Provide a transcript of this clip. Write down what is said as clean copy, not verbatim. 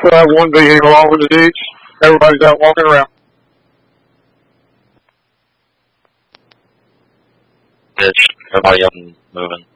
one vehicle over the ditch. Everybody's out walking around. Ditch. Everybody up and moving.